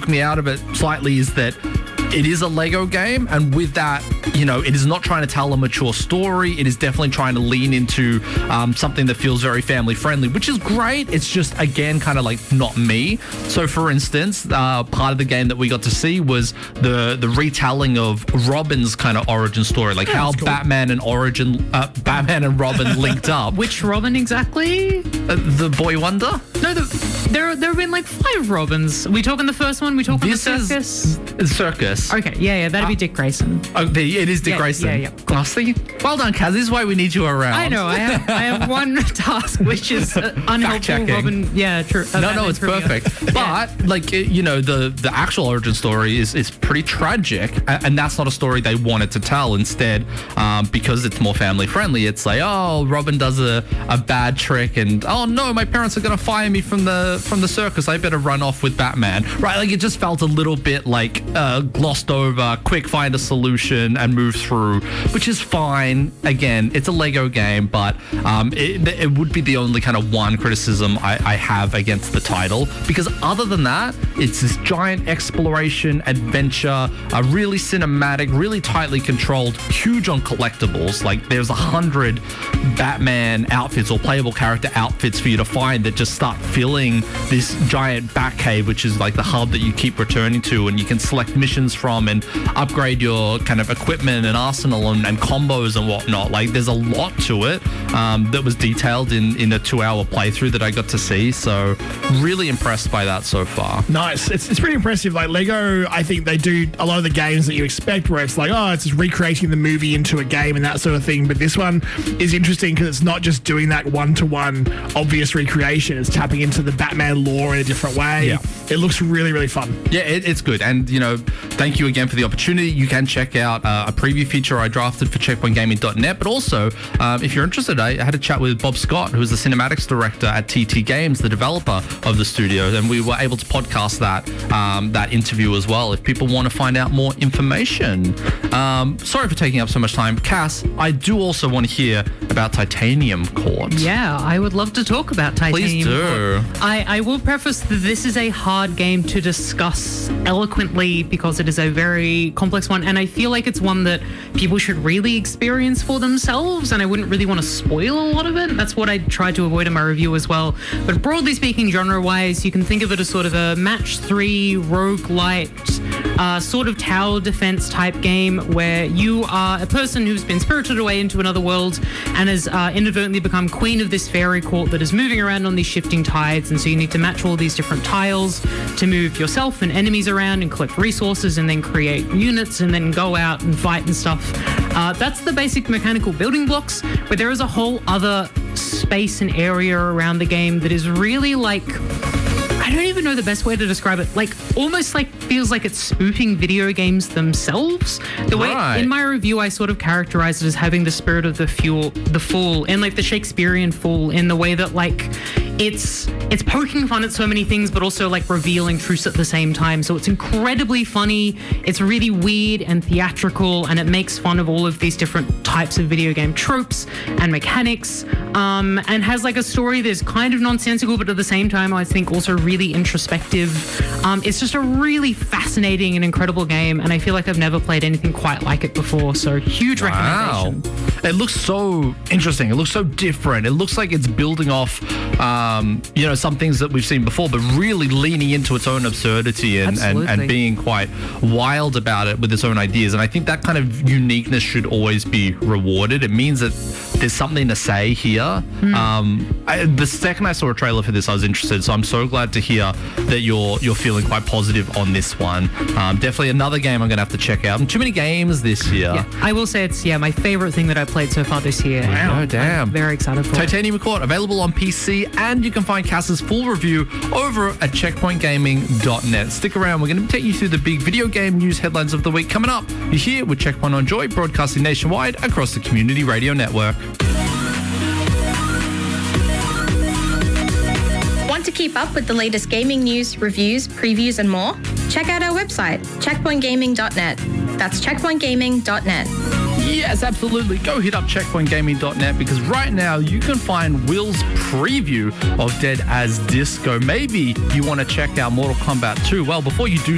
took me out of it slightly is that it is a Lego game, and with that, it is not trying to tell a mature story. It is definitely trying to lean into something that feels very family friendly, which is great. It's just, again, kind of like not me. So, for instance, part of the game that we got to see was the retelling of Robin's kind of origin story, like how cool. Batman and Robin linked up. Which Robin exactly? The Boy Wonder? No, there have been like 5 Robins. We talking the first one? We talking the circus? Circus. Okay, yeah, that'd be Dick Grayson. Oh, it is Dick Grayson. Yeah. I was thinking, well done, Kaz. This is why we need you around. I know. I have one task, which is unhelpful. Robin. Yeah, true. No, it's perfect. But the actual origin story is pretty tragic, and that's not a story they wanted to tell. Instead, because it's more family friendly, it's like, oh, Robin does a bad trick, and oh no, my parents are gonna fire me from the circus. I better run off with Batman. Right? Like it just felt a little bit like glossed over. Quick, find a solution and move through, which is fine. Again, it's a Lego game, but it would be the only kind of one criticism I have against the title, because other than that, it's this giant exploration adventure, really cinematic, really tightly controlled, huge on collectibles. Like there's 100 Batman outfits or playable character outfits for you to find that just start filling this giant Batcave, which is like the hub that you keep returning to, and you can select missions from and upgrade your kind of equipment and arsenal and combos and whatnot. Like there's a lot to it that was detailed in a 2-hour playthrough that I got to see. So really impressed by that so far. Nice. It's pretty impressive. Like Lego, I think they do a lot of the games that you expect where it's like, oh, it's just recreating the movie into a game and that sort of thing. But this one is interesting because it's not just doing that one-to-one obvious recreation. It's tapping into the Batman lore in a different way. Yeah. It looks really, really fun. Yeah, it's good. And, thank you again for the opportunity. You can check out a preview feature I drafted for checkpointgaming.net. But also, if you're interested, I had a chat with Bob Scott, who's the cinematics director at TT Games, the developer of the studio. And we were able to podcast that interview as well if people want to find out more information. Sorry for taking up so much time. Cass, I do also want to hear about Titanium Court. Yeah, I would love to talk about Titanium Please do. Court. I will preface that this is a hard game to discuss eloquently because it is a very complex one, and I feel like it's one that people should really experience for themselves, and I wouldn't really want to spoil a lot of it. That's what I tried to avoid in my review as well. But broadly speaking, genre-wise, you can think of it as sort of a match 3 roguelite sort of tower defense type game where you are a person who's been spirited away into another world and has inadvertently become queen of this fairy court that is moving around on these shifting tides, and so you need to match all these different tiles to move yourself and enemies around and collect resources and then create units and then go out and fight and stuff. That's the basic mechanical building blocks, but there is a whole other space and area around the game that is really like, I don't even know the best way to describe it. Like, almost like feels like it's spoofing video games themselves. The way in my review, I sort of characterized it as having the spirit of the fool, and like the Shakespearean fool, in the way that like it's poking fun at so many things, but also like revealing truths at the same time. So it's incredibly funny. It's really weird and theatrical, and it makes fun of all of these different types of video game tropes and mechanics, and has like a story that's kind of nonsensical, but at the same time, I think also really introspective. It's just a really fascinating and incredible game, and I feel like I've never played anything quite like it before. So huge recommendation. It looks so interesting. It looks so different. It looks like it's building off some things that we've seen before, but really leaning into its own absurdity and being quite wild about it with its own ideas. And I think that kind of uniqueness should always be rewarded. It means that there's something to say here. The second I saw a trailer for this, I was interested. So I'm so glad to hear that you're feeling quite positive on this one. Definitely another game I'm going to have to check out. Too many games this year. Yeah, I will say it's my favorite thing that I've played so far this year. Wow, damn. I'm very excited for Titanium Court, available on PC, and you can find Cass's full review over at checkpointgaming.net. Stick around. We're going to take you through the big video game news headlines of the week coming up. You're here with Checkpoint on Joy, broadcasting nationwide across the Community Radio Network. Want to keep up with the latest gaming news, reviews, previews, and more? Check out our website, checkpointgaming.net. That's checkpointgaming.net. Yes, absolutely. Go hit up checkpointgaming.net, because right now you can find Will's preview of Dead as Disco. Maybe you want to check out Mortal Kombat 2. Well, before you do